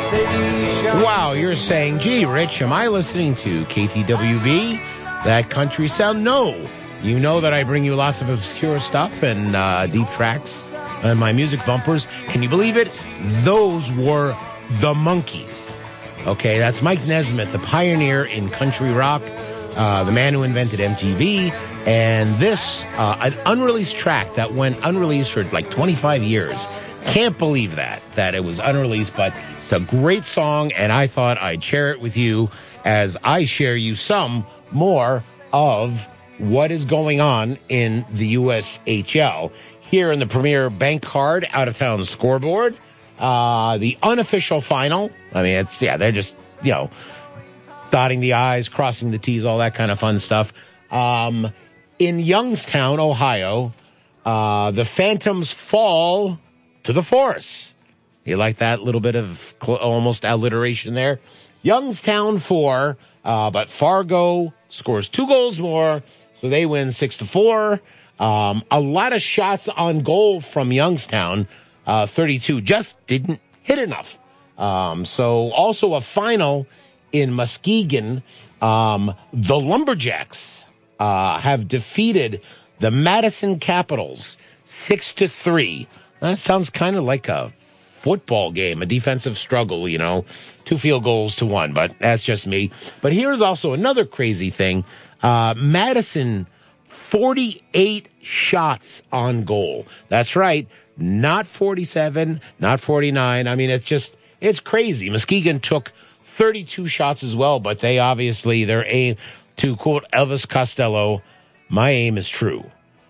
Wow, you're saying, gee, Rich, am I listening to KTWV? That country sound? No. You know that I bring you lots of obscure stuff and deep tracks and my music bumpers. Can you believe it? Those were the Monkees. Okay, that's Mike Nesmith, the pioneer in country rock, the man who invented MTV. And this, an unreleased track that went unreleased for like 25 years. Can't believe that it was unreleased, but it's a great song, and I thought I'd share it with you as I share you some more of what is going on in the USHL. Here in the Premier Bank Card out-of-town scoreboard, the unofficial final. I mean, they're just, dotting the I's, crossing the T's, all that kind of fun stuff. In Youngstown, Ohio, the Phantoms fall to the Force. You like that little bit of almost alliteration there? Youngstown 4, but Fargo scores 2 goals more, so they win 6-4. A lot of shots on goal from Youngstown, 32, just didn't hit enough. So also a final in Muskegon. The Lumberjacks have defeated the Madison Capitals 6-3. That sounds kind of like a football game, a defensive struggle, 2 field goals to 1, but that's just me. But here's also another crazy thing. Madison, 48 shots on goal. That's right. Not 47, not 49. I mean, it's crazy. Muskegon took 32 shots as well, but their aim, to quote Elvis Costello, my aim is true.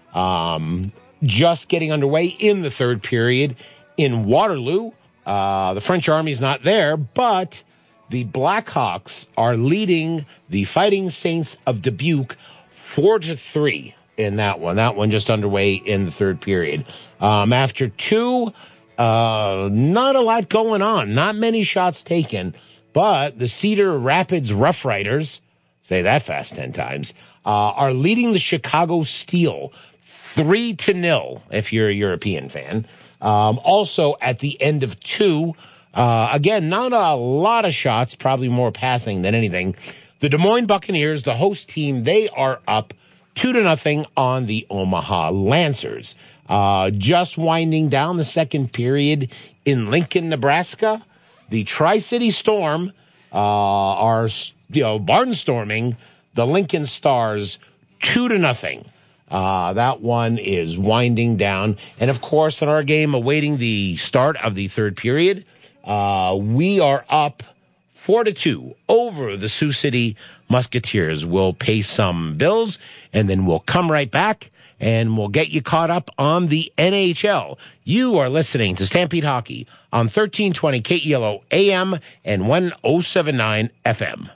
Just getting underway in the third period in Waterloo. The French army's not there, but the Blackhawks are leading the Fighting Saints of Dubuque 4-3 in that one. That one just underway in the third period. After 2, not a lot going on. Not many shots taken, but the Cedar Rapids Rough Riders, say that fast 10 times, are leading the Chicago Steel 3-0, if you're a European fan. Also, at the end of 2, again, not a lot of shots, probably more passing than anything. The Des Moines Buccaneers, the host team, they are up 2-0 on the Omaha Lancers. Just winding down the second period in Lincoln, Nebraska, the Tri-City Storm are, barnstorming the Lincoln Stars 2-0. That one is winding down. And, of course, in our game awaiting the start of the third period, we are up 4-2 over the Sioux City Musketeers. We'll pay some bills, and then we'll come right back, and we'll get you caught up on the NHL. You are listening to Stampede Hockey on 1320 KELO AM and 1079 FM.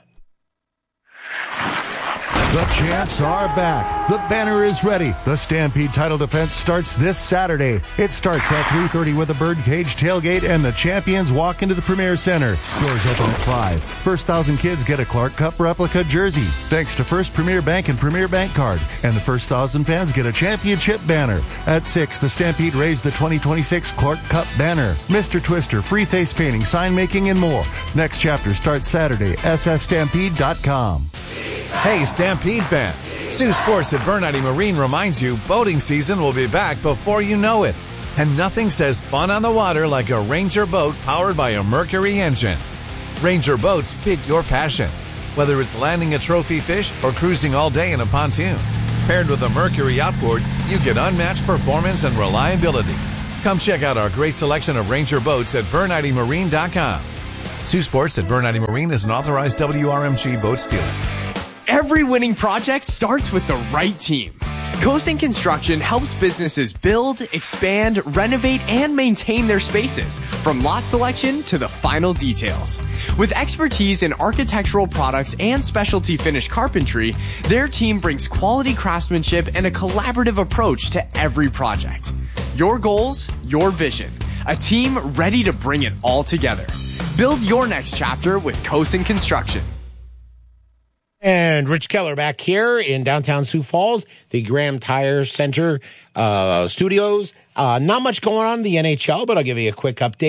The champs are back. The banner is ready. The Stampede title defense starts this Saturday. It starts at 3:30 with a birdcage tailgate, and the champions walk into the Premier Center. Doors open at 5. First 1,000 kids get a Clark Cup replica jersey, thanks to First Premier Bank and Premier Bank Card. And the first 1,000 fans get a championship banner. At 6, the Stampede raised the 2026 Clark Cup banner. Mr. Twister, free face painting, sign making, and more. Next chapter starts Saturday. sfstampede.com. Hey, Stampede fans! Sioux Sports at Vernity Marine reminds you boating season will be back before you know it. And nothing says fun on the water like a Ranger boat powered by a Mercury engine. Ranger boats fit your passion, whether it's landing a trophy fish or cruising all day in a pontoon. Paired with a Mercury outboard, you get unmatched performance and reliability. Come check out our great selection of Ranger boats at VernityMarine.com. Sioux Sports at Vernity Marine is an authorized WRMG boat dealer. Every winning project starts with the right team. Cosin Construction helps businesses build, expand, renovate, and maintain their spaces, from lot selection to the final details. With expertise in architectural products and specialty finish carpentry, their team brings quality craftsmanship and a collaborative approach to every project. Your goals, your vision. A team ready to bring it all together. Build your next chapter with Cosin Construction. And Rich Keller back here in downtown Sioux Falls, the Graham Tire Center studios. Not much going on in the NHL, but I'll give you a quick update.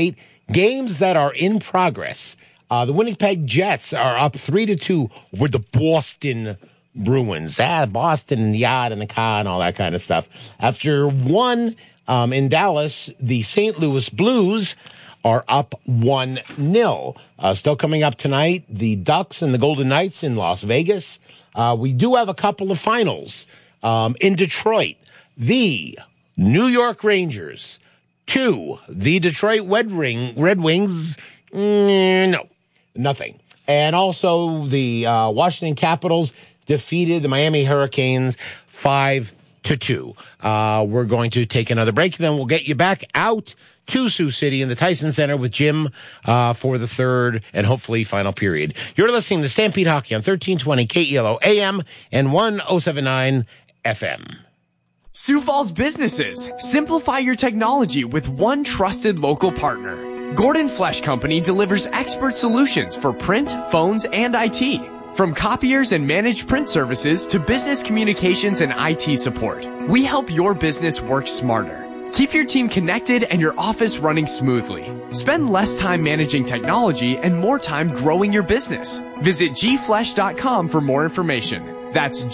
Games that are in progress. The Winnipeg Jets are up 3-2 with the Boston Bruins. Boston and the yacht and the car and all that kind of stuff. After one in Dallas, the St. Louis Blues are up 1-0. Still coming up tonight, the Ducks and the Golden Knights in Las Vegas. We do have a couple of finals in Detroit. The New York Rangers to the Detroit Red Wings. No, nothing. And also the Washington Capitals defeated the Miami Hurricanes 5-2. We're going to take another break, then we'll get you back out to Sioux City in the Tyson Center with Jim for the third and hopefully final period. You're listening to Stampede Hockey on 1320 KELO AM and 1079 FM. Sioux Falls businesses. Simplify your technology with one trusted local partner. Gordon Flesh Company delivers expert solutions for print, phones, and IT. From copiers and managed print services to business communications and IT support, we help your business work smarter. Keep your team connected and your office running smoothly. Spend less time managing technology and more time growing your business. Visit gflesh.com for more information. That's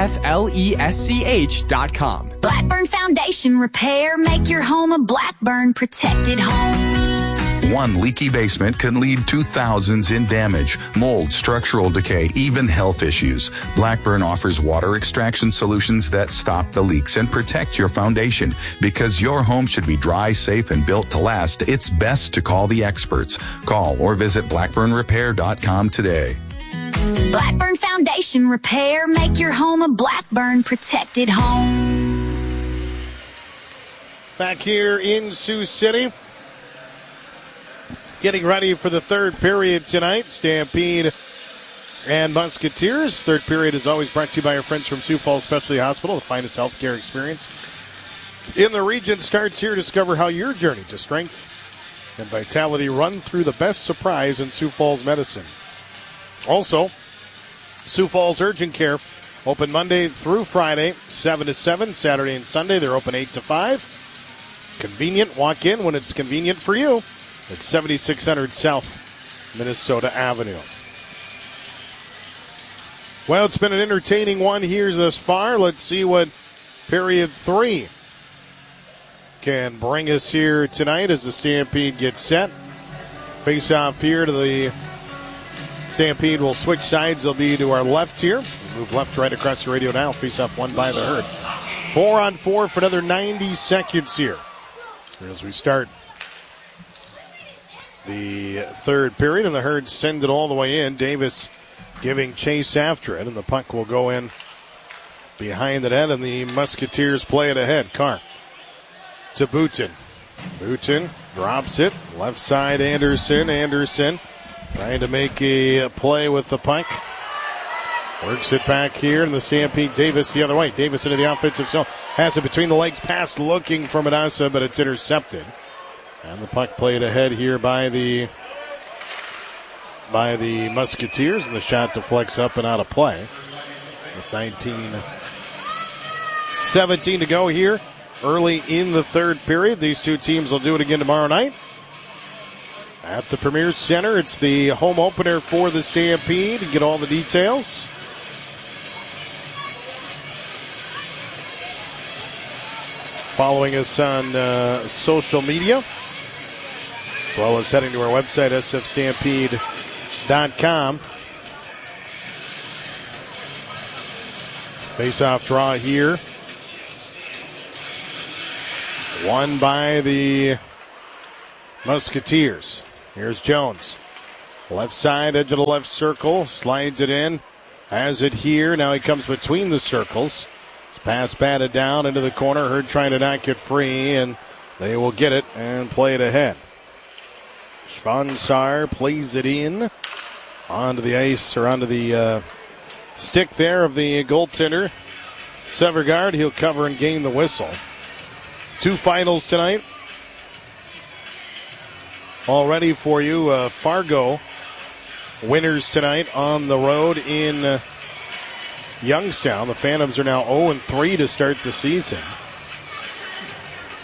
GFLESCH.com. Blackburn Foundation Repair. Make your home a Blackburn protected home. One leaky basement can lead to thousands in damage, mold, structural decay, even health issues. Blackburn offers water extraction solutions that stop the leaks and protect your foundation. Because your home should be dry, safe, and built to last, it's best to call the experts. Call or visit blackburnrepair.com today. Blackburn Foundation Repair. Make your home a Blackburn protected home. Back here in Sioux City, getting ready for the third period tonight. Stampede and Musketeers. Third period is always brought to you by our friends from Sioux Falls Specialty Hospital, the finest healthcare experience in the region starts here. Discover how your journey to strength and vitality run through the best surprise in Sioux Falls medicine. Also, Sioux Falls Urgent Care, open Monday through Friday, 7 to 7. Saturday and Sunday, they're open 8 to 5. Convenient. Walk in when it's convenient for you at 7600 South Minnesota Avenue. Well, it's been an entertaining one here thus far. Let's see what period 3 can bring us here tonight as the Stampede gets set. Face off here to the Stampede will switch sides. They'll be to our left here. Move left, right across the radio now. Face off won by the Herd. 4-on-4 for another 90 seconds here as we start the third period, and the Herd send it all the way in. Davis giving chase after it, and the puck will go in behind the net, and the Musketeers play it ahead. Carr to Booten. Booten drops it. Left side, Anderson. Anderson trying to make a play with the puck. Works it back here, and the Stampede. Davis the other way. Davis into the offensive zone. Has it between the legs. Pass looking for Manassa, but it's intercepted. And the puck played ahead here by the Musketeers, and the shot deflects up and out of play. With 19:17 to go here early in the third period. These two teams will do it again tomorrow night at the Premier Center. It's the home opener for the Stampede. Get all the details. Following us on social media, as well as heading to our website, sfstampede.com. Face-off draw here. Won by the Musketeers. Here's Jones. Left side, edge of the left circle. Slides it in. Has it here. Now he comes between the circles. His pass batted down into the corner. Herd trying to knock it free, and they will get it and play it ahead. Schvansar plays it in onto the ice, or onto the stick there of the goaltender. Severgard, he'll cover and gain the whistle. Two finals tonight. All ready for you. Fargo winners tonight on the road in Youngstown. The Phantoms are now 0-3 to start the season.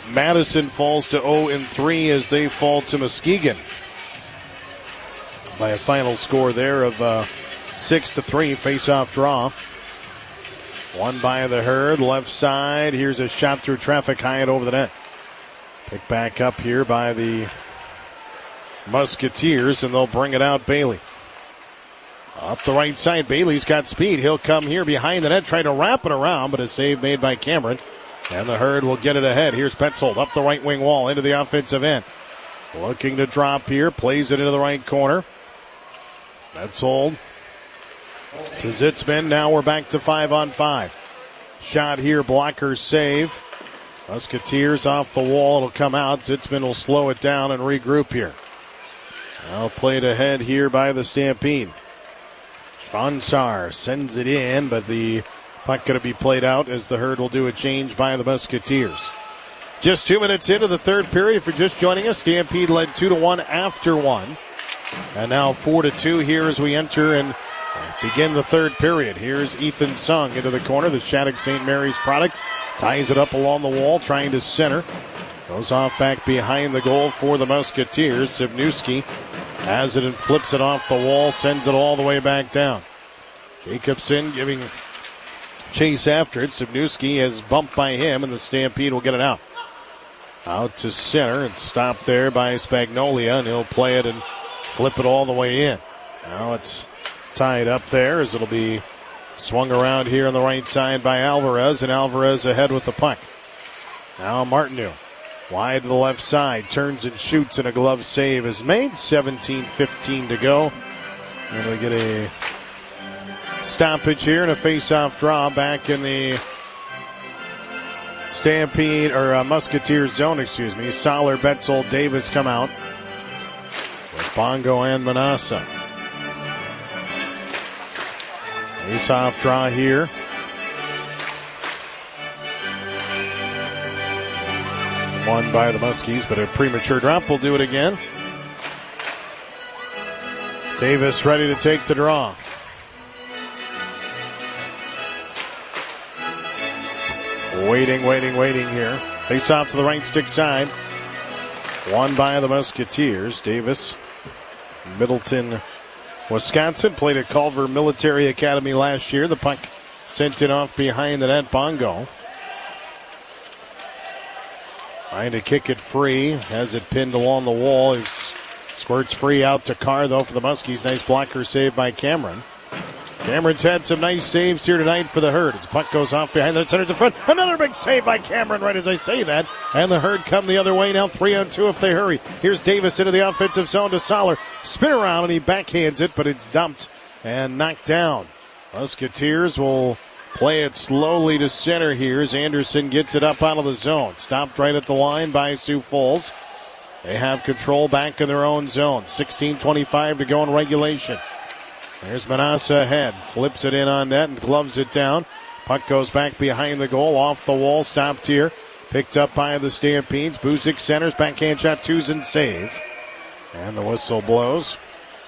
Madison falls to 0-3 as they fall to Muskegon by a final score there of 6-3. Face-off draw. One by the Herd, left side. Here's a shot through traffic, high and over the net. Picked back up here by the Musketeers, and they'll bring it out. Bailey. Up the right side, Bailey's got speed. He'll come here behind the net, try to wrap it around, but a save made by Cameron. And the Herd will get it ahead. Here's Petzold up the right wing wall into the offensive end. Looking to drop here, plays it into the right corner. Petzold to Zitzman. Now we're back to 5-on-5. Shot here, blocker save. Musketeers off the wall. It'll come out. Zitzman will slow it down and regroup here. Now played ahead here by the Stampede. Schwansar sends it in, but the puck going to be played out as the Herd will do a change by the Musketeers. Just 2 minutes into the third period. If you're just joining us, Stampede led 2-1 after one. And now 4-2 here as we enter and begin the third period. Here's Ethan Sung into the corner. The Shattuck St. Mary's product. Ties it up along the wall, trying to center. Goes off back behind the goal for the Musketeers. Sibnewski has it and flips it off the wall, sends it all the way back down. Jacobson giving chase after it. Sibnewski is bumped by him, and the Stampede will get it out. Out to center and stopped there by Spagnolia, and he'll play it and flip it all the way in. Now it's tied up there as it'll be swung around here on the right side by Alvarez, and Alvarez ahead with the puck. Now Martineau wide to the left side, turns and shoots, and a glove save is made. 17:15 to go. And we get a stoppage here and a face-off draw back in the Stampede, or Musketeer zone, Soller, Betzel, Davis come out with Bongo and Manassa. Face-off draw here. Won by the Muskies, but a premature drop will do it again. Davis ready to take the draw. Waiting here. Face off to the right stick side. Won by the Musketeers. Davis, Middleton, Wisconsin. Played at Culver Military Academy last year. The puck sent it off behind the net. Bongo trying to kick it free. Has it pinned along the wall. He squirts free out to Carr, though, for the Muskies. Nice blocker save by Cameron. Cameron's had some nice saves here tonight for the Herd. As the puck goes off behind the centers in front. Another big save by Cameron right as I say that. And the Herd come the other way now. 3-on-2 if they hurry. Here's Davis into the offensive zone to Soller. Spin around and he backhands it, but it's dumped and knocked down. Musketeers will play it slowly to center here as Anderson gets it up out of the zone. Stopped right at the line by Sioux Falls. They have control back in their own zone. 16:25 to go in regulation. There's Manassa ahead. Flips it in on net and gloves it down. Puck goes back behind the goal. Off the wall. Stopped here. Picked up by the Stampedes. Buzik centers. Backhand shot. Tuzin save. And the whistle blows.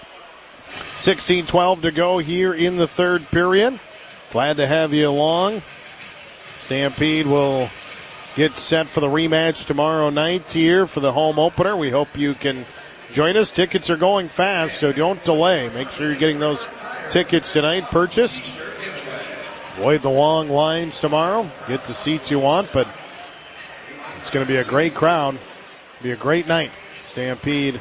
16:12 to go here in the third period. Glad to have you along. Stampede will get set for the rematch tomorrow night here for the home opener. We hope you can join us. Tickets are going fast, so don't delay. Make sure you're getting those tickets tonight purchased. Avoid the long lines tomorrow. Get the seats you want, but it's going to be a great crowd. Be a great night. Stampede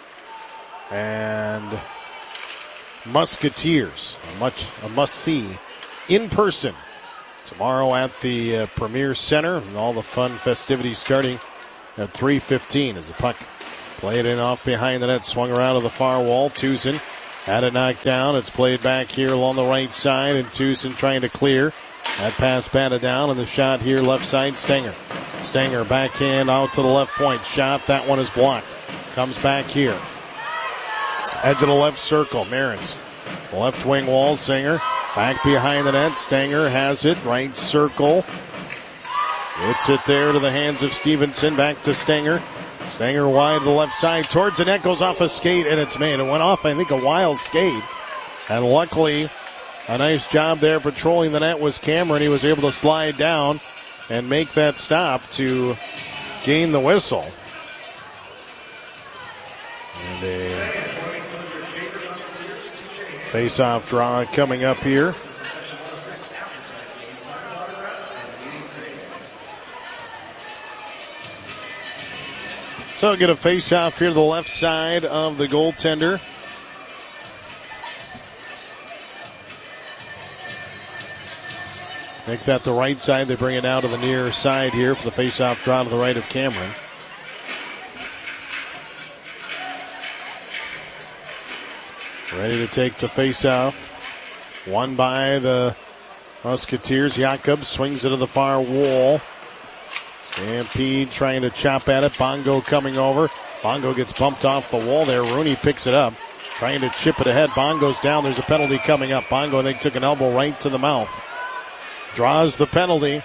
and Musketeers. A must-see in person tomorrow at the Premier Center. And all the fun festivities starting at 3:15 as the puck played in off behind the net, swung around to the far wall. Tuzin had it knocked down. It's played back here along the right side, and Tuzin trying to clear. That pass batted down, and the shot here left side, Stenger. Stenger backhand out to the left point. Shot, that one is blocked. Comes back here. Edge of the left circle, Marins. Left wing wall, Singer. Back behind the net, Stenger has it. Right circle. Hits it there to the hands of Stevenson. Back to Stenger. Stenger wide to the left side towards the net, goes off a skate, and it's made. It went off, I think, a wild skate. And luckily, a nice job there patrolling the net was Cameron. He was able to slide down and make that stop to gain the whistle. And a face-off draw coming up here. So get a face-off here to the left side of the goaltender. Make that the right side. They bring it out to the near side here for the face-off draw to the right of Cameron. Ready to take the face-off. Won by the Musketeers. Jakob swings it to the far wall. Stampede trying to chop at it. Bongo coming over. Bongo gets bumped off the wall there. Rooney picks it up. Trying to chip it ahead. Bongo's down. There's a penalty coming up. Bongo, I think, took an elbow right to the mouth. Draws the penalty.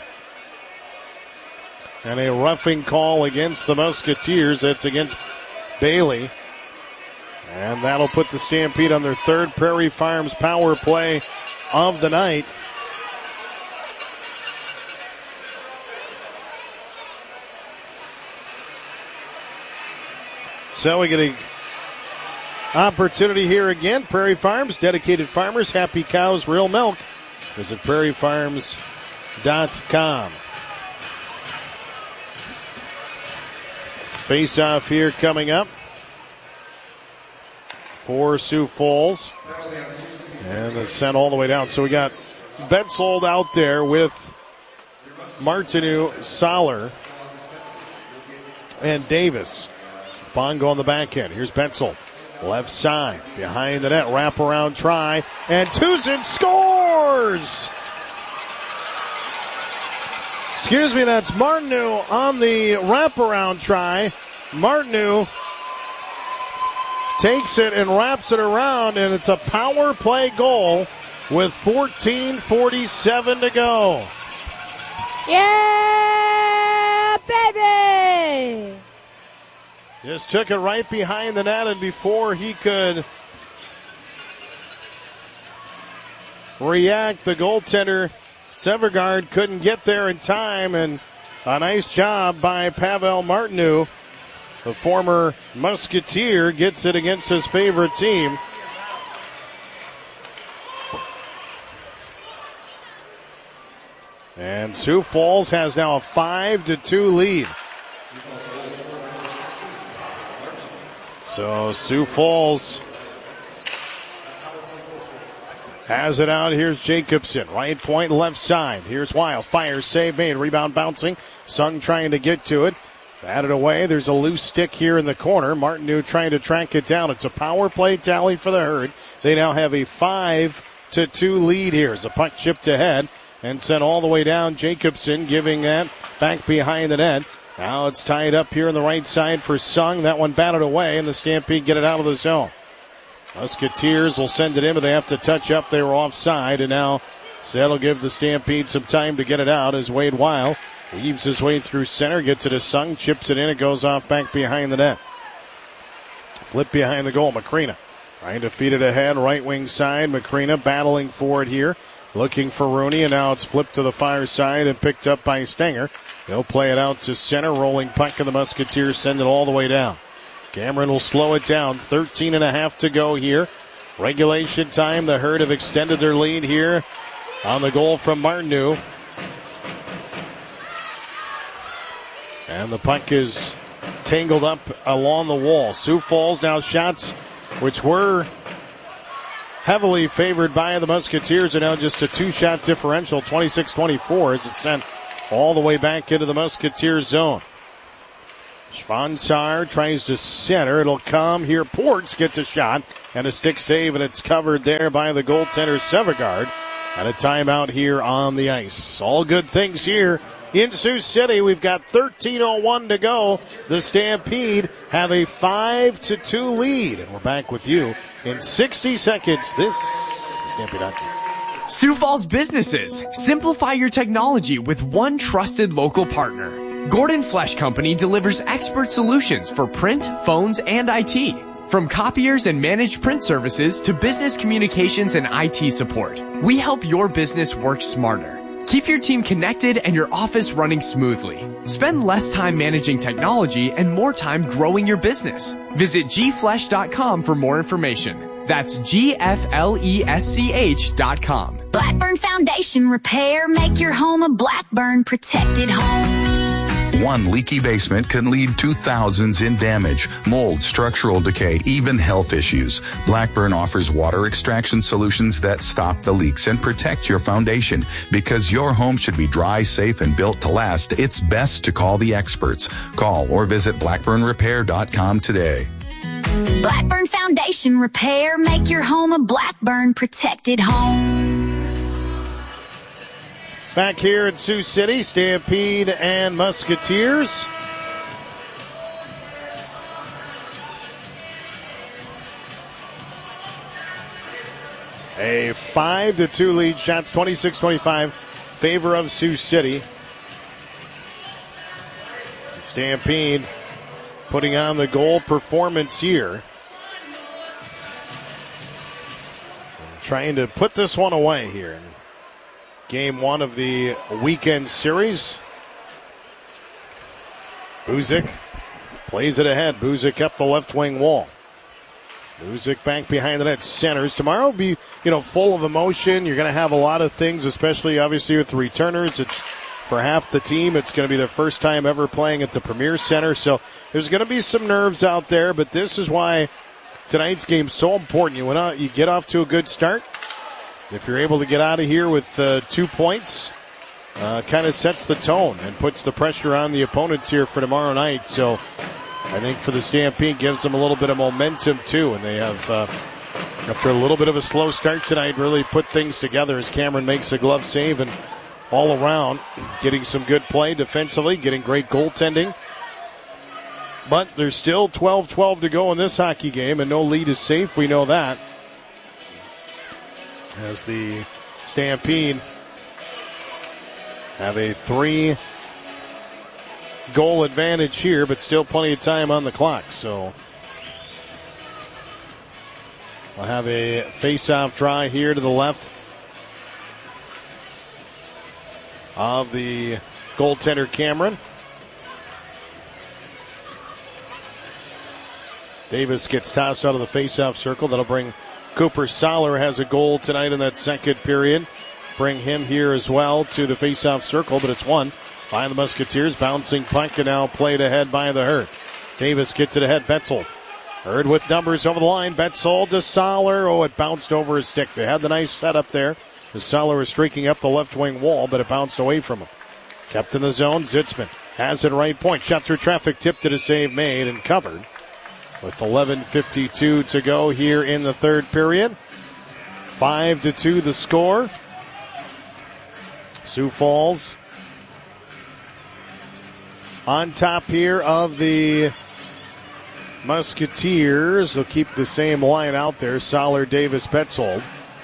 And a roughing call against the Musketeers. That's against Bailey. And that'll put the Stampede on their third Prairie Farms power play of the night. So we get an opportunity here again. Prairie Farms, dedicated farmers, happy cows, real milk. Visit prairiefarms.com. Face-off here coming up for Sioux Falls. And it's sent all the way down. So we got Betzold out there with Martineau, Soller, and Davis. Bongo on the backhand. Here's Betzold. Left side. Behind the net. Wraparound try. And Tuzin scores! Excuse me, that's Martineau on the wraparound try. Martineau takes it and wraps it around, and it's a power play goal with 14:47 to go. Yeah, baby! Just took it right behind the net, and before he could react, the goaltender, Severgard, couldn't get there in time, and a nice job by Pavel Martineau. The former Musketeer gets it against his favorite team. And Sioux Falls has now a 5-2 lead. So Sioux Falls has it out. Here's Jacobson. Right point, left side. Here's Wild. Fires, save made. Rebound bouncing. Sung trying to get to it. Batted away. There's a loose stick here in the corner. Martineau trying to track it down. It's a power play tally for the Herd. They now have a 5-2 lead here. As the puck chipped ahead and sent all the way down. Jacobson giving that back behind the net. Now it's tied up here on the right side for Sung. That one batted away, and the Stampede get it out of the zone. Musketeers will send it in, but they have to touch up. They were offside, and now that'll give the Stampede some time to get it out as Wade Weil weaves his way through center, gets it to Sung, chips it in, it goes off back behind the net. Flip behind the goal, Macrina trying to feed it ahead, right wing side. Macrina battling for it here, looking for Rooney, and now it's flipped to the far side and picked up by Stenger. He'll play it out to center, rolling puck, and the Musketeers send it all the way down. Cameron will slow it down. 13.5 to go here. Regulation time. The Herd have extended their lead here on the goal from Martineau. And the puck is tangled up along the wall. Sioux Falls now shots which were heavily favored by the Musketeers are now just a two-shot differential, 26-24, as it's sent all the way back into the Musketeers zone. Schwanzar tries to center. It'll come here. Ports gets a shot and a stick save, and it's covered there by the goaltender Severgard. And a timeout here on the ice. All good things here in Sioux City. We've got 13:01 to go. The Stampede have a 5-2 lead. And we're back with you in 60 seconds. This is Stampede Hockey. Sioux Falls businesses, simplify your technology with one trusted local partner. Gordon Flesh Company delivers expert solutions for print, phones, and IT. From copiers and managed print services to business communications and IT support, we help your business work smarter. Keep your team connected and your office running smoothly. Spend less time managing technology and more time growing your business. Visit gflesch.com for more information. That's GFLESCH.com. Blackburn Foundation Repair. Make your home a Blackburn protected home. One leaky basement can lead to thousands in damage, mold, structural decay, even health issues. Blackburn offers water extraction solutions that stop the leaks and protect your foundation. Because your home should be dry, safe, and built to last, it's best to call the experts. Call or visit blackburnrepair.com today. Blackburn Foundation Repair. Make your home a Blackburn protected home. Back here in Sioux City, Stampede and Musketeers. A 5-2 lead. Shots 26-25. Favor of Sioux City. Stampede putting on the goal performance here. Trying to put this one away here. Game one of the weekend series. Buzik plays it ahead. Buzik up the left wing wall. Buzik back behind the net, centers. Tomorrow will be, full of emotion. You're going to have a lot of things, especially obviously with the returners. It's for half the team. It's going to be their first time ever playing at the Premier Center. So there's going to be some nerves out there, but this is why tonight's game is so important. You get off to a good start. If you're able to get out of here with 2 points, kind of sets the tone and puts the pressure on the opponents here for tomorrow night. So I think for the Stampede, gives them a little bit of momentum too. And they have, after a little bit of a slow start tonight, really put things together as Cameron makes a glove save and all around getting some good play defensively, getting great goaltending. But there's still 12-12 to go in this hockey game, and no lead is safe. We know that. As the Stampede have a 3-goal advantage here, but still plenty of time on the clock. So we'll have a face-off try here to the left of the goaltender Cameron. Davis gets tossed out of the face-off circle. That'll bring Cooper Soller, has a goal tonight in that second period. Bring him here as well to the face-off circle, but it's won by the Musketeers. Bouncing puck and now played ahead by the Herd. Davis gets it ahead. Betzel. Herd with numbers over the line. Betzel to Soller. Oh, it bounced over his stick. They had the nice setup there. The Soller was streaking up the left wing wall, but it bounced away from him. Kept in the zone. Zitzman has it right point. Shot through traffic. Tipped it, a save made and covered. With 11:52 to go here in the third period. 5-2 the score. Sioux Falls on top here of the Musketeers. They'll keep the same line out there. Soller, Davis, Betzold.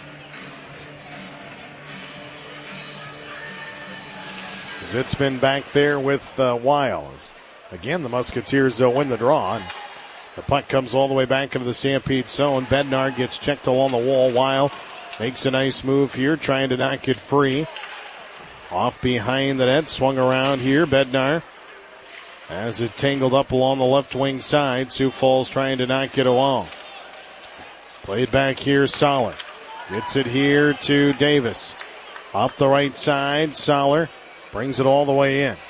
Zitzman back there with Wiles. Again, the Musketeers win the draw. And the puck comes all the way back into the Stampede zone. Bednar gets checked along the wall. Weil makes a nice move here, trying to knock it free. Off behind the net, swung around here. Bednar has it tangled up along the left wing side. Sioux Falls trying to knock it along. Played back here, Soller. Gets it here to Davis. Up the right side, Soller brings it all the way in.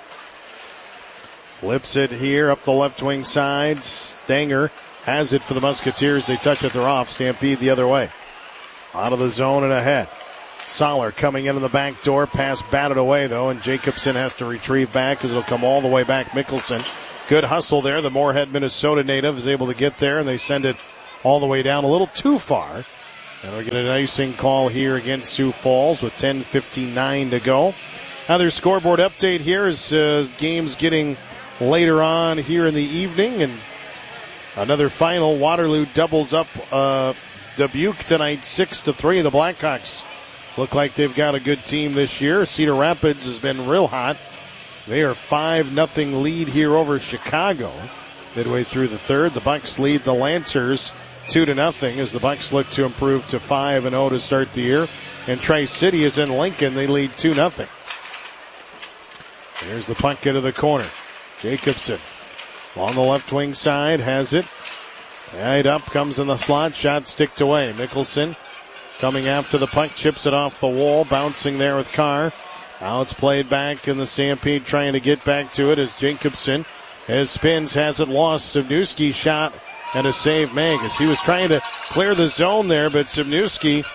Flips it here up the left wing side. Stanger has it for the Musketeers. They touch it, they're off. Stampede the other way. Out of the zone and ahead. Soller coming into the back door. Pass batted away, though, and Jacobson has to retrieve back as it'll come all the way back. Mickelson. Good hustle there. The Moorhead, Minnesota native is able to get there, and they send it all the way down a little too far. And they'll get an icing call here against Sioux Falls with 10:59 to go. Now their scoreboard update here is games getting later on here in the evening, and another final. Waterloo doubles up Dubuque tonight 6-3. The Blackhawks look like they've got a good team this year. Cedar Rapids has been real hot. They are 5-0 lead here over Chicago midway through the third. The Bucks lead the Lancers 2-0 as the Bucks look to improve to 5-0 to start the year. And Tri-City is in Lincoln. They lead 2-0. Here's the puck into the corner. Jacobson on the left wing side has it. Tied up, comes in the slot. Shot sticked away. Mickelson coming after the puck, chips it off the wall. Bouncing there with Carr. Now it's played back, and the Stampede trying to get back to it as Jacobson, as spins, has it lost. Sibnewski shot and a save made as he was trying to clear the zone there, but Sibnewski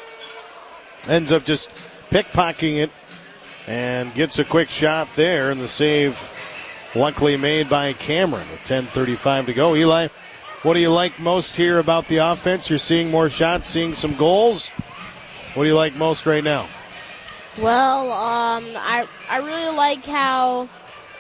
ends up just pickpocketing it and gets a quick shot there, and the save luckily made by Cameron. With 10:35 to go. Eli, what do you like most here about the offense? You're seeing more shots, seeing some goals. What do you like most right now? Well, I really like how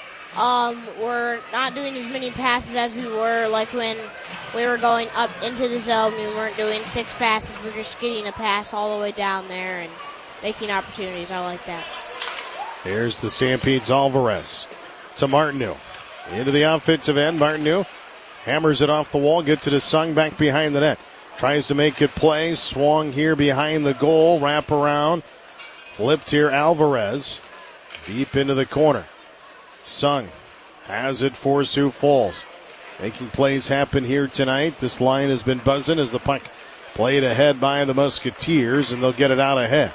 we're not doing as many passes as we were, like when we were going up into the zone. We weren't doing 6 passes. We're just getting a pass all the way down there and making opportunities. I like that. Here's the Stampede's Alvarez to Martineau. Into the offensive end. Martineau hammers it off the wall, gets it to Sung back behind the net. Tries to make it play. Swung here behind the goal. Wrap around. Flipped here, Alvarez. Deep into the corner. Sung has it for Sioux Falls. Making plays happen here tonight. This line has been buzzing as the puck played ahead by the Musketeers, and they'll get it out ahead.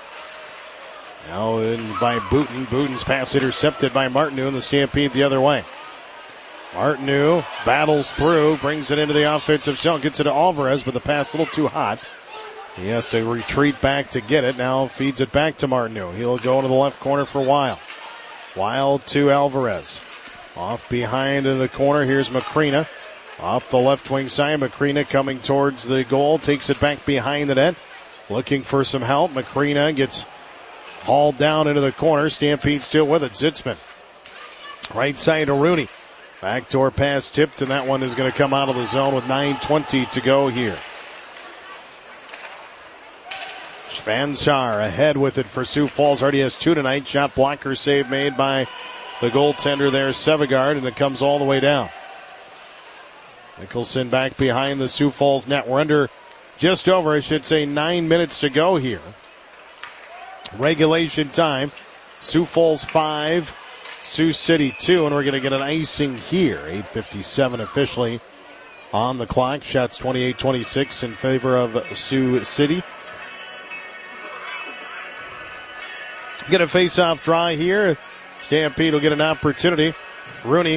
Now in by Booten. Booten's pass intercepted by Martineau, and the Stampede the other way. Martineau battles through, brings it into the offensive zone, gets it to Alvarez, but the pass a little too hot. He has to retreat back to get it. Now feeds it back to Martineau. He'll go into the left corner for Wild. Wild to Alvarez. Off behind in the corner. Here's Macrina. Off the left wing side. Macrina coming towards the goal. Takes it back behind the net. Looking for some help. Macrina gets hauled down into the corner. Stampede still with it. Zitzman. Right side to Rooney. Backdoor pass tipped, and that one is going to come out of the zone with 9:20 to go here. Svansar ahead with it for Sioux Falls. Already has 2 tonight. Shot blocker save made by the goaltender there, Sevigard, and it comes all the way down. Mickelson back behind the Sioux Falls net. We're under just over, I should say, 9 minutes to go here. Regulation time. Sioux Falls 5, Sioux City 2, and we're going to get an icing here. 8:57 officially on the clock. Shots 28-26 in favor of Sioux City. Get a face-off draw here. Stampede will get an opportunity. Rooney.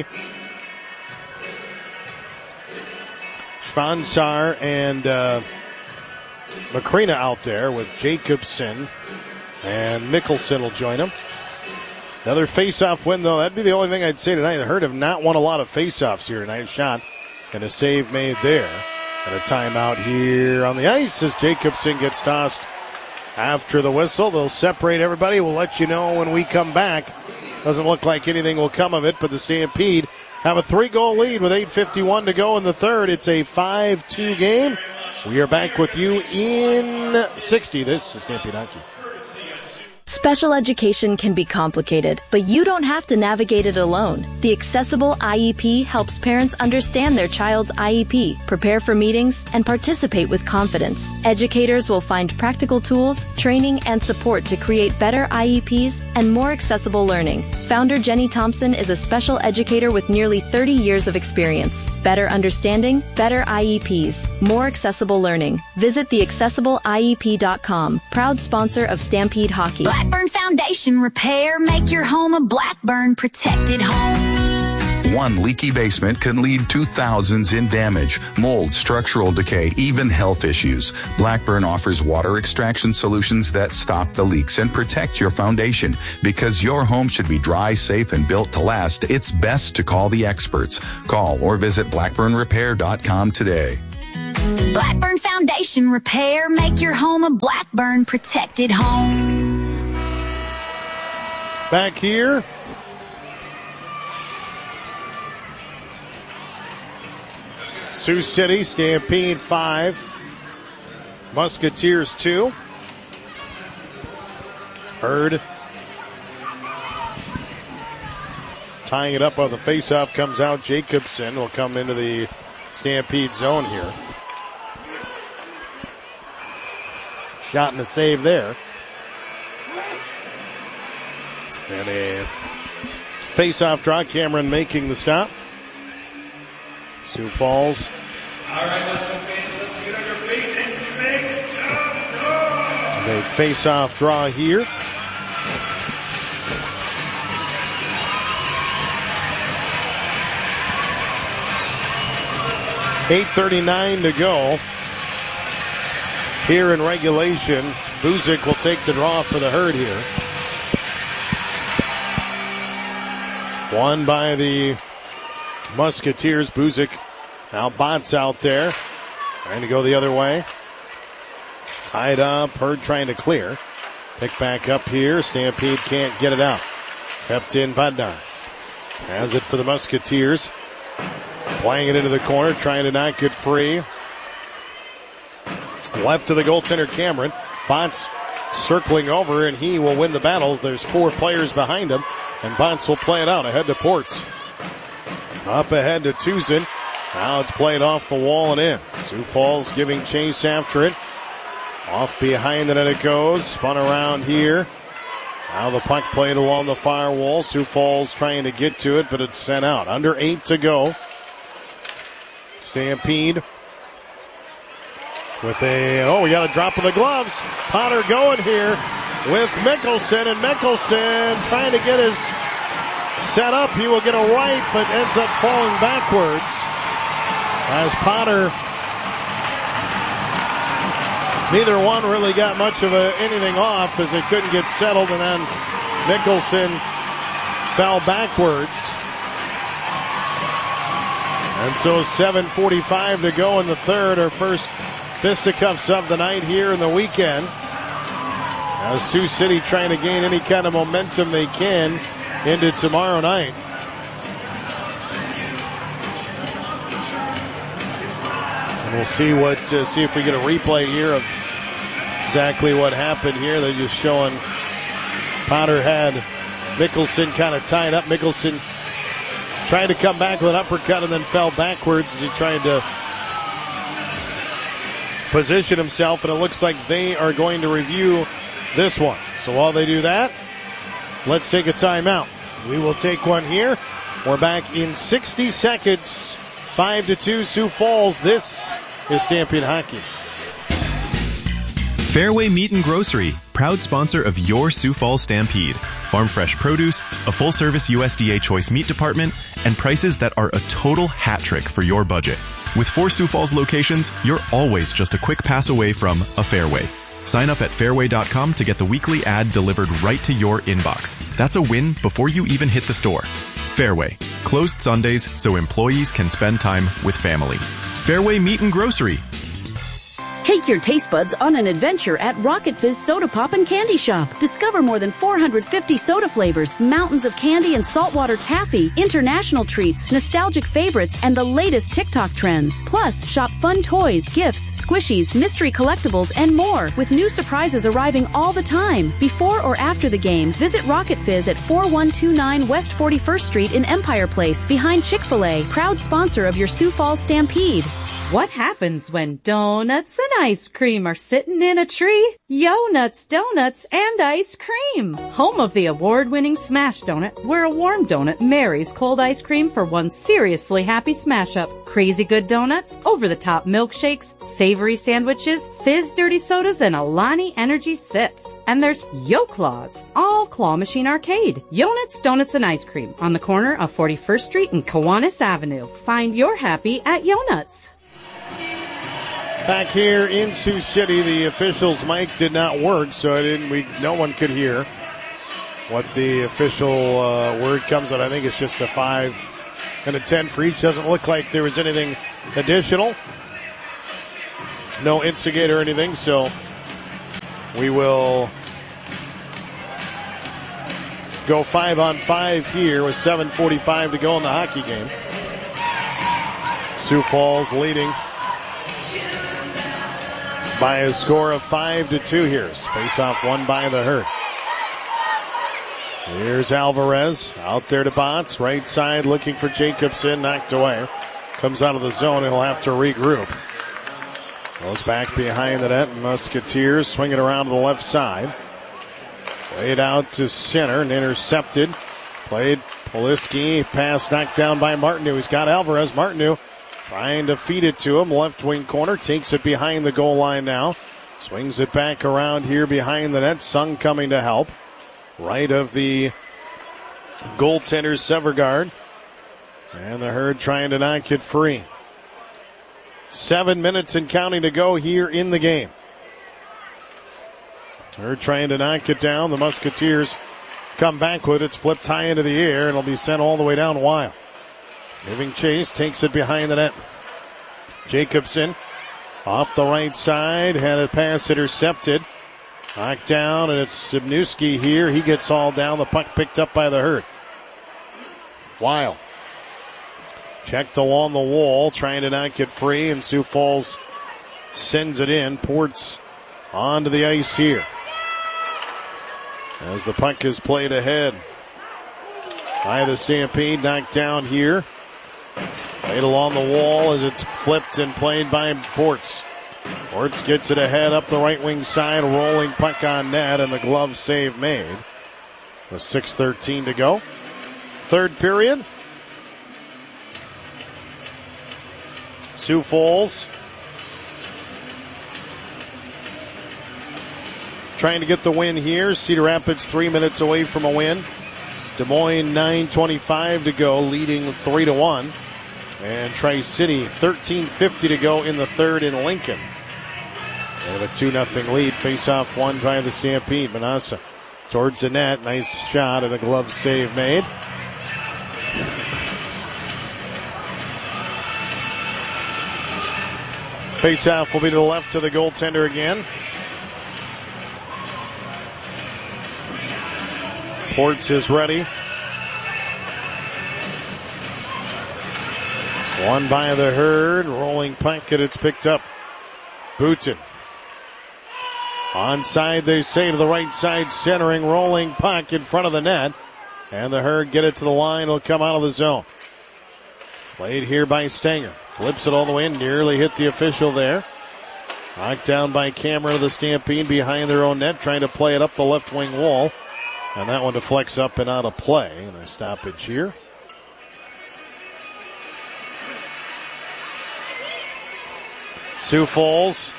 Svansar and Macrina out there with Jacobson. And Mickelson will join him. Another face-off win, though. That'd be the only thing I'd say tonight. The Herd have not won a lot of face-offs here tonight. A shot and a save made there. And a timeout here on the ice as Jacobson gets tossed after the whistle. They'll separate everybody. We'll let you know when we come back. Doesn't look like anything will come of it, but the Stampede have a 3-goal lead with 8:51 to go in the third. It's a 5-2 game. We are back with you in 60. This is Stampede Hockey. Special education can be complicated, but you don't have to navigate it alone. The Accessible IEP helps parents understand their child's IEP, prepare for meetings, and participate with confidence. Educators will find practical tools, training, and support to create better IEPs and more accessible learning. Founder Jenny Thompson is a special educator with nearly 30 years of experience. Better understanding, better IEPs, more accessible learning. Visit theaccessibleiep.com, proud sponsor of Stampede Hockey. Blackburn Foundation Repair. Make your home a Blackburn protected home. One leaky basement can lead to thousands in damage, mold, structural decay, even health issues. Blackburn offers water extraction solutions that stop the leaks and protect your foundation. Because your home should be dry, safe, and built to last, it's best to call the experts. Call or visit blackburnrepair.com today. Blackburn Foundation Repair. Make your home a Blackburn protected home. Back here. Sioux City, Stampede 5. Musketeers 2. Herd tying it up on the faceoff comes out. Jacobson will come into the Stampede zone here. Gotten a save there. And a face-off draw. Cameron making the stop. Sioux Falls. All right, let's go, fans. Let's get on your feet and make some noise. A face-off draw here. .8:39 to go here in regulation. Buzik will take the draw for the Herd here. Won by the Musketeers. Buzik, now Bots out there. Trying to go the other way. Tied up. Herd trying to clear. Pick back up here. Stampede can't get it out. Kept in Bednar. Has it for the Musketeers. Playing it into the corner. Trying to knock it free. Left to the goaltender Cameron. Bots circling over, and he will win the battle. There's 4 players behind him, and Bots will play it out ahead to Ports. Up ahead to Tuzin. Now it's played off the wall and in. Sioux Falls giving chase after it. Off behind the net it goes. Spun around here. Now the puck played along the far wall. Sioux Falls trying to get to it, but it's sent out. Under 8 to go. Stampede with we got a drop of the gloves. Potter going here with Mickelson, and Mickelson trying to get his set up. He will get a right, but ends up falling backwards as Potter. Neither one really got much of anything off as it couldn't get settled, and then Mickelson fell backwards. And so 7:45 to go in the third. Our first fisticuffs of the night here in the weekend. Now Sioux City trying to gain any kind of momentum they can into tomorrow night. And we'll see see if we get a replay here of exactly what happened here. They're just showing Potter had Mickelson kind of tied up. Mickelson tried to come back with an uppercut and then fell backwards as he tried to position himself, and it looks like they are going to review this one. So while they do that, let's take a timeout. We will take one here. We're back in 60 seconds. 5-2 Sioux Falls. This is Stampede Hockey. Fairway Meat and Grocery, proud sponsor of your Sioux Falls Stampede. Farm fresh produce, a full-service USDA choice meat department, and prices that are a total hat trick for your budget. With 4 Sioux Falls locations, you're always just a quick pass away from a Fairway. Sign up at fairway.com to get the weekly ad delivered right to your inbox. That's a win before you even hit the store. Fairway, closed Sundays so employees can spend time with family. Fairway Meat and Grocery. Take your taste buds on an adventure at Rocket Fizz Soda Pop and Candy Shop. Discover more than 450 soda flavors, mountains of candy and saltwater taffy, international treats, nostalgic favorites, and the latest TikTok trends. Plus, shop fun toys, gifts, squishies, mystery collectibles, and more, with new surprises arriving all the time. Before or after the game, visit Rocket Fizz at 4129 West 41st Street in Empire Place, behind Chick-fil-A, proud sponsor of your Sioux Falls Stampede. What happens when donuts and ice cream are sitting in a tree? Yo Nuts Donuts and Ice Cream, home of the award-winning Smash Donut, where a warm donut marries cold ice cream for one seriously happy smash-up. Crazy good donuts, over-the-top milkshakes, savory sandwiches, fizz dirty sodas, and Alani Energy sips. And there's Yo Claws, all claw machine arcade. Yo Nuts Donuts and Ice Cream, on the corner of 41st Street and Kiwanis Avenue. Find your happy at Yo Nuts. Back here in Sioux City, the official's mic did not work, so no one could hear what the official word comes out. I think it's just a 5 and a 10 for each. Doesn't look like there was anything additional. No instigator or anything, so we will go 5-on-5 here with 7:45 to go in the hockey game. Sioux Falls leading by a score of 5-2 here. Face-off won by the Herd. Here's Alvarez out there to Bots. Right side looking for Jacobson. Knocked away. Comes out of the zone. He'll have to regroup. Goes back behind the net. Musketeers swing it around to the left side. Played out to center and intercepted. Played Poliski. Pass knocked down by Martineau. He's got Alvarez. Martineau trying to feed it to him. Left wing corner. Takes it behind the goal line now. Swings it back around here behind the net. Sung coming to help. Right of the goaltender, Severgard. And the Herd trying to knock it free. 7 minutes and counting to go here in the game. Herd trying to knock it down. The Musketeers come back with it. It's flipped high into the air and it'll be sent all the way down Weil. Giving chase, takes it behind the net. Jacobson off the right side, had a pass intercepted. Knocked down, and it's Sibnewski here. He gets all down. The puck picked up by the Herd. Weil checked along the wall, trying to knock it free, and Sioux Falls sends it in. Ports onto the ice here. As the puck is played ahead by the Stampede, knocked down here. Played along the wall as it's flipped and played by Ports. Ports gets it ahead up the right wing side, rolling puck on net, and the glove save made. With 6:13 to go. Third period. Sioux Falls trying to get the win here. Cedar Rapids 3 minutes away from a win. Des Moines 9:25 to go, leading 3-1. And Tri-City 13:50 to go in the third in Lincoln. They have a 2-0 lead. Face-off won by the Stampede. Manassa towards the net. Nice shot and a glove save made. Face-off will be to the left of the goaltender again. Ports is ready. Won by the Herd. Rolling puck, and it's picked up. Booten. Onside, they say, to the right side, centering, rolling puck in front of the net. And the Herd get it to the line. It'll come out of the zone. Played here by Stanger. Flips it all the way, nearly hit the official there. Knocked down by Cameron of the Stampede behind their own net, trying to play it up the left wing wall. And that one deflects up and out of play. And a stoppage here. Sioux Falls.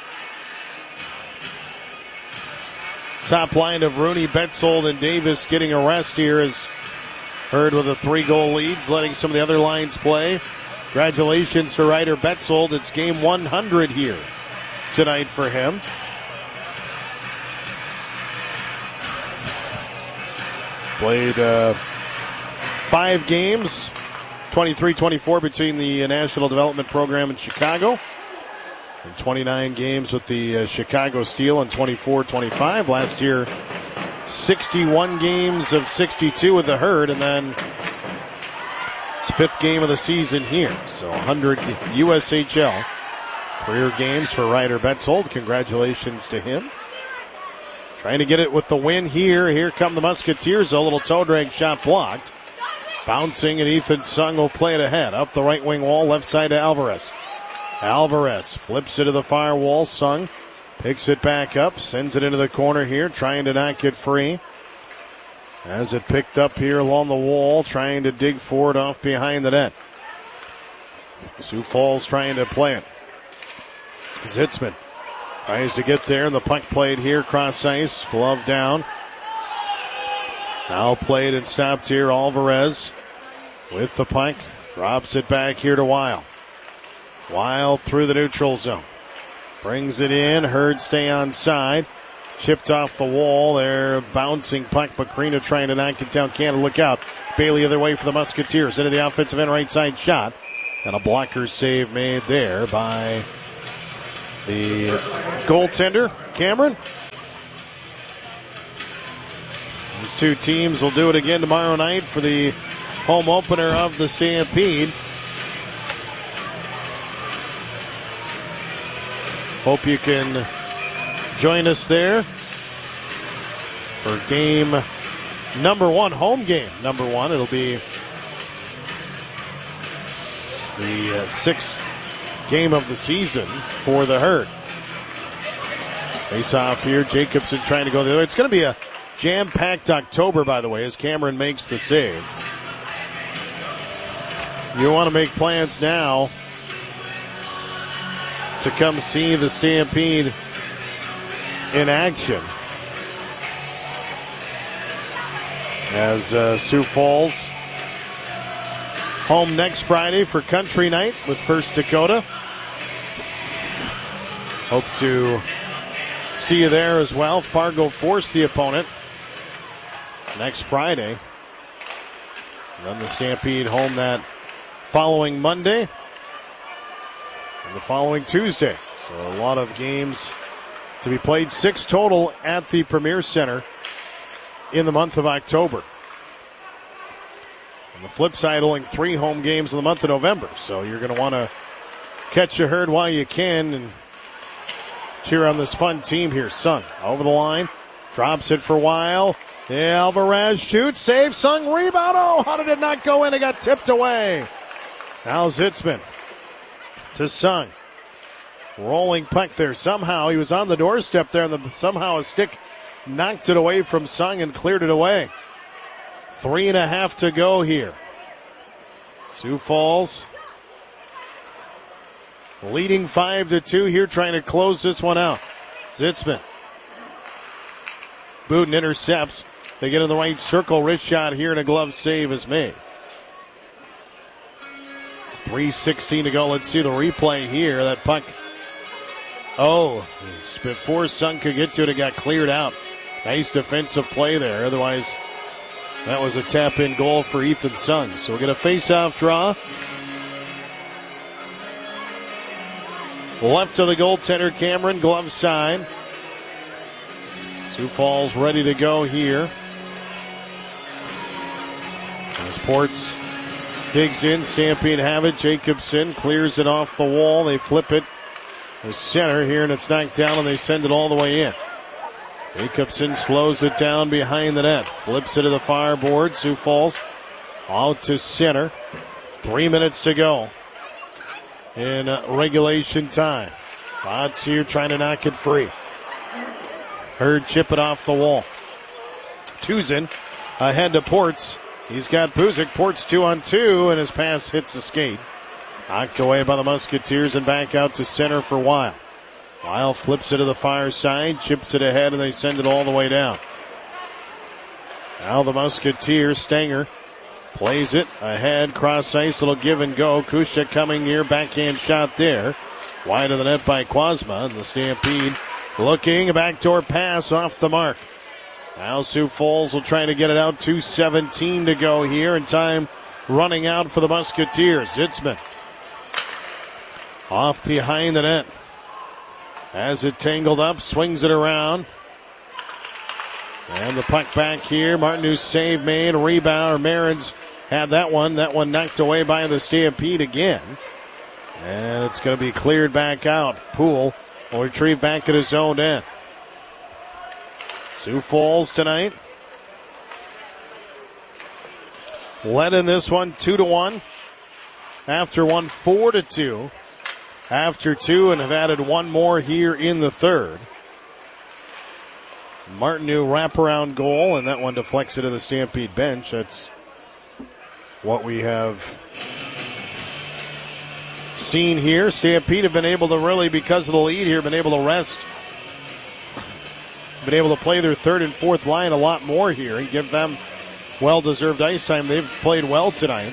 Top line of Rooney, Betzold, and Davis getting a rest here as Herd with a 3-goal lead, letting some of the other lines play. Congratulations to Ryder Betzold. It's game 100 here tonight for him. Played 5 games, 23-24 between the National Development Program in Chicago. And 29 games with the Chicago Steel in 24-25. Last year, 61 games of 62 with the Herd, and then it's 5th game of the season here. So 100 USHL career games for Ryder Betzold. Congratulations to him. Trying to get it with the win here. Here come the Musketeers. A little toe drag shot blocked. Bouncing, and Ethan Sung will play it ahead. Up the right wing wall, left side to Alvarez. Alvarez flips it to the far wall. Sung picks it back up, sends it into the corner here, trying to knock it free. As it picked up here along the wall, trying to dig for it off behind the net. Sioux Falls trying to play it. Zitzman tries to get there, and the puck played here, cross ice, glove down. Now played and stopped here, Alvarez with the puck, drops it back here to Weil. Weil through the neutral zone. Brings it in. Herd stay on side. Chipped off the wall there. Bouncing puck. Bakrina trying to knock it down. Canada, look out. Bailey other way for the Musketeers. Into the offensive end right side shot. And a blocker save made there by the goaltender, Cameron. These two teams will do it again tomorrow night for the home opener of the Stampede. Hope you can join us there for game number 1, home game number 1. It'll be the 6th game of the season for the Herd. Face off here. Jacobson trying to go the other way. It's going to be a Jam-packed October, by the way, as Cameron makes the save. You want to make plans now to come see the Stampede in action. As Sioux Falls home next Friday for Country Night with First Dakota. Hope to see you there as well. Fargo Force the opponent next Friday. And then the Stampede home that following Monday and the following Tuesday. So a lot of games to be played. 6 total at the Premier Center in the month of October. On the flip side, only 3 home games in the month of November. So you're going to want to catch a herd while you can and cheer on this fun team here. Sung over the line, drops it for a while. Alvarez shoots, save, Sung, rebound. Oh, how did it not go in? It got tipped away. Now Zitzman to Sung. Rolling puck there. Somehow he was on the doorstep there, and somehow a stick knocked it away from Sung and cleared it away. 3.5 to go here. Sioux Falls leading 5-2 here, trying to close this one out. Zitzman. Booten intercepts. They get in the right circle. Wrist shot here, and a glove save is made. 3:16 to go. Let's see the replay here. That puck. Oh, before Sung could get to it, it got cleared out. Nice defensive play there. Otherwise, that was a tap-in goal for Ethan Sung. So we'll get a face-off draw. Left of the goaltender, Cameron, glove side. Sioux Falls ready to go here. As Ports digs in, Stampede have it. Jacobson clears it off the wall. They flip it to center here, and it's knocked down, and they send it all the way in. Jacobson slows it down behind the net. Flips it to the far board. Sioux Falls out to center. 3 minutes to go in regulation time. Bots here trying to knock it free. Hurd chip it off the wall. Tuzin ahead to Ports. He's got Buzik. Ports 2-on-2, and his pass hits the skate. Knocked away by the Musketeers and back out to center for Weil. Weil flips it to the far side, chips it ahead, and they send it all the way down. Now the Musketeers, Stanger plays it ahead, cross ice, it'll give and go. Kushta coming near, backhand shot there. Wide of the net by Quasma, and the Stampede looking, a backdoor pass off the mark. Now Sioux Falls will try to get it out. 2:17 to go here, and time running out for the Musketeers. Zitzman off behind the net. Has it tangled up, swings it around. And the puck back here. Martinez save made, rebound, or Marins had that one. That one knocked away by the Stampede again. And it's going to be cleared back out. Poole will retrieve back at his own end. Sioux Falls tonight led in this one 2-1. After one 4-2. After 2, and have added one more here in the third. Martineau wraparound goal, and that one deflects it to the Stampede bench. That's what we have seen here. Stampede have been able to really, because of the lead here, been able to rest. Been able to play their third and fourth line a lot more here and give them well-deserved ice time. They've played well tonight.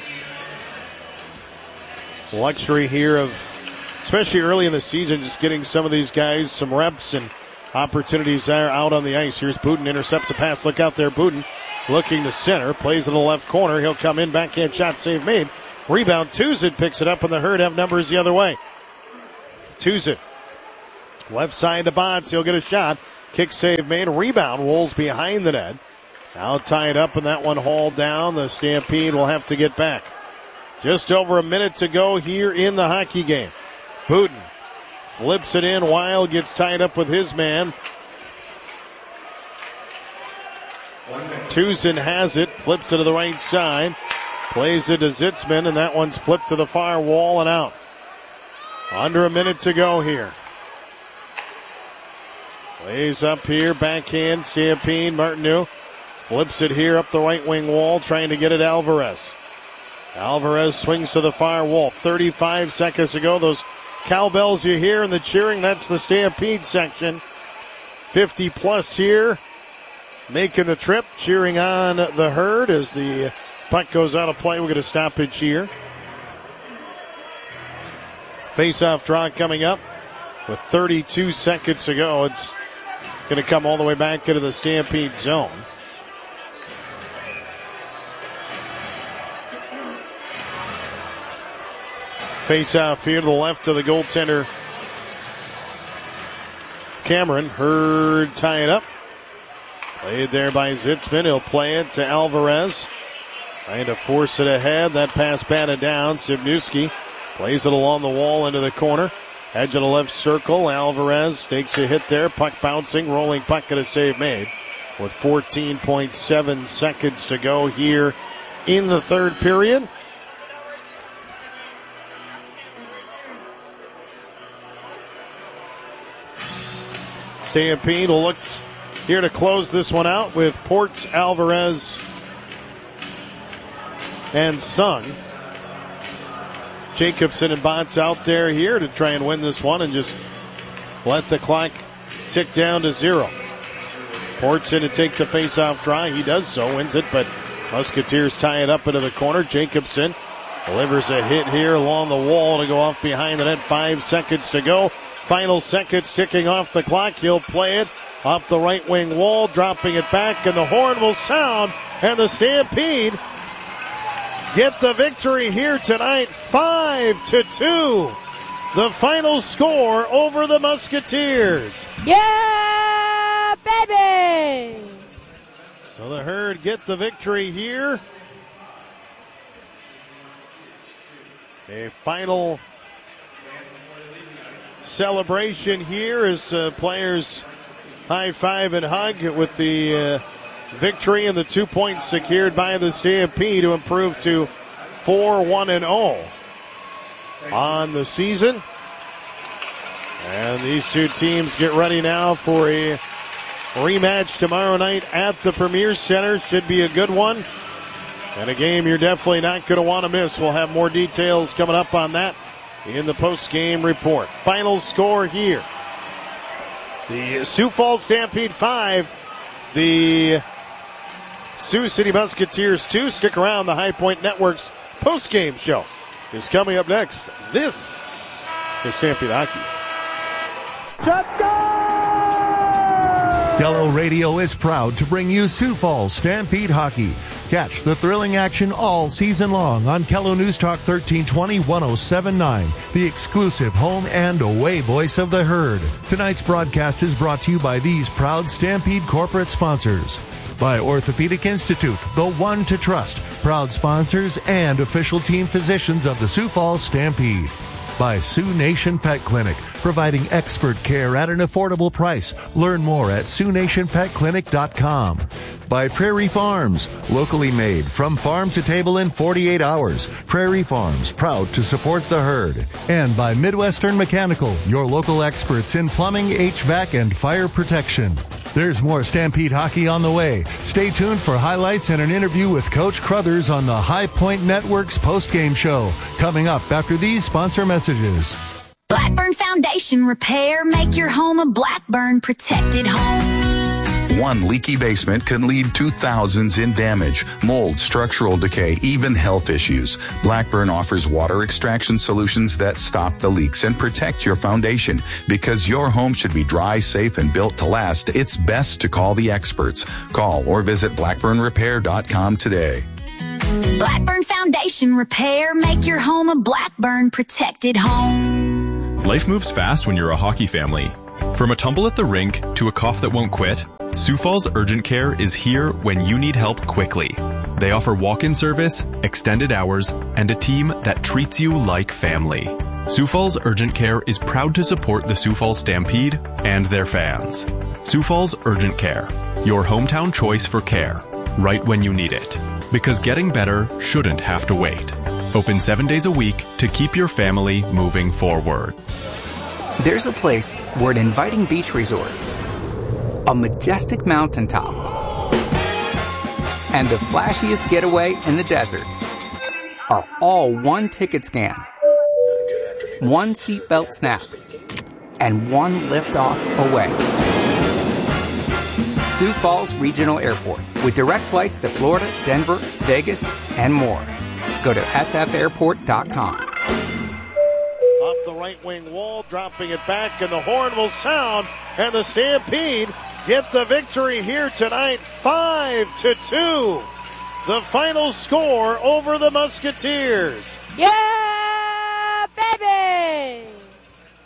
Luxury here of, especially early in the season, just getting some of these guys some reps and opportunities there out on the ice. Here's Booten, intercepts a pass. Look out there, Booten looking to center, plays in the left corner. He'll come in, backhand shot, save made. Rebound, Tuzin picks it up, and the Herd have numbers the other way. Tuzin, left side to Bonds. He'll get a shot. Kick save made. Rebound, Wolves behind the net. Now tied up, and that one hauled down. The Stampede will have to get back. Just over a minute to go here in the hockey game. Booten flips it in. Weil gets tied up with his man. Tuzin has it. Flips it to the right side. Plays it to Zitzman, and that one's flipped to the far wall and out. Under a minute to go here. Lays up here, backhand, Stampede. Martineau flips it here up the right wing wall, trying to get it Alvarez. Alvarez swings to the far wall. 35 seconds ago, those cowbells you hear and the cheering, that's the Stampede section. 50 plus here, making the trip, cheering on the Herd as the puck goes out of play. We're going to stoppage here. Face-off draw coming up with 32 seconds to go. It's going to come all the way back into the Stampede zone. Face-off here to the left of the goaltender, Cameron. Herd tie it up. Played there by Zitzman. He'll play it to Alvarez. Trying to force it ahead. That pass batted down. Sibnewski plays it along the wall into the corner. Edge of the left circle. Alvarez takes a hit there. Puck bouncing. Rolling puck and a save made. With 14.7 seconds to go here in the third period. Stampede will look here to close this one out with Ports, Alvarez, and Sung. Jacobson and Bots out there here to try and win this one and just let the clock tick down to 0. Ports in to take the face-off try. He does so, wins it, but Musketeers tie it up into the corner. Jacobson delivers a hit here along the wall to go off behind the net. 5 seconds to go. Final seconds ticking off the clock. He'll play it off the right wing wall, dropping it back, and the horn will sound, and the Stampede get the victory here tonight, 5-2. The final score over the Musketeers. Yeah, baby! So the Herd get the victory here. A final celebration here as players high-five and hug with the victory and the 2 points secured by the Stampede to improve to 4-1-0 on the season. And these two teams get ready now for a rematch tomorrow night at the Premier Center. Should be a good one and a game you're definitely not going to want to miss. We'll have more details coming up on that in the post-game report. Final score here. The Sioux Falls Stampede 5, the Sioux City Musketeers 2. Stick around. The High Point Network's post-game show is coming up next. This is Stampede Hockey. Shots go! Yellow Radio is proud to bring you Sioux Falls Stampede Hockey. Catch the thrilling action all season long on Kello News Talk 1320 1079, the exclusive home and away voice of the Herd. Tonight's broadcast is brought to you by these proud Stampede corporate sponsors. By Orthopedic Institute, the one to trust, proud sponsors and official team physicians of the Sioux Falls Stampede. By Sioux Nation Pet Clinic, providing expert care at an affordable price. Learn more at SiouxNationPetClinic.com. By Prairie Farms, locally made from farm to table in 48 hours. Prairie Farms, proud to support the Herd. And by Midwestern Mechanical, your local experts in plumbing, HVAC, and fire protection. There's more Stampede Hockey on the way. Stay tuned for highlights and an interview with Coach Crothers on the High Point Network's post-game show. Coming up after these sponsor messages. Blackburn Foundation Repair. Make your home a Blackburn protected home. One leaky basement can lead to thousands in damage, mold, structural decay, even health issues. Blackburn offers water extraction solutions that stop the leaks and protect your foundation. Because your home should be dry, safe, and built to last, it's best to call the experts. Call or visit blackburnrepair.com today. Blackburn Foundation Repair. Make your home a Blackburn protected home. Life moves fast when you're a hockey family. From a tumble at the rink to a cough that won't quit, Sioux Falls Urgent Care is here when you need help quickly. They offer walk-in service, extended hours, and a team that treats you like family. Sioux Falls Urgent Care is proud to support the Sioux Falls Stampede and their fans. Sioux Falls Urgent Care, your hometown choice for care, right when you need it. Because getting better shouldn't have to wait. Open 7 days a week to keep your family moving forward. There's a place where an inviting beach resort a majestic mountaintop, and the flashiest getaway in the desert are all one ticket scan, one seatbelt snap, and one liftoff away. Sioux Falls Regional Airport, with direct flights to Florida, Denver, Vegas, and more. Go to sfairport.com. Off the right wing wall, dropping it back, and the horn will sound, and the Stampede get the victory here tonight, 5-2. The final score over the Musketeers. Yeah!